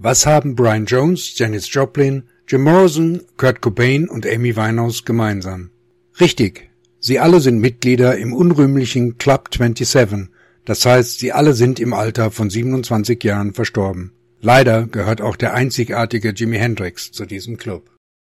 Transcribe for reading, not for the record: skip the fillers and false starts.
Was haben Brian Jones, Janis Joplin, Jim Morrison, Kurt Cobain und Amy Winehouse gemeinsam? Richtig, sie alle sind Mitglieder im unrühmlichen Club 27, das heißt, sie alle sind im Alter von 27 Jahren verstorben. Leider gehört auch der einzigartige Jimi Hendrix zu diesem Club.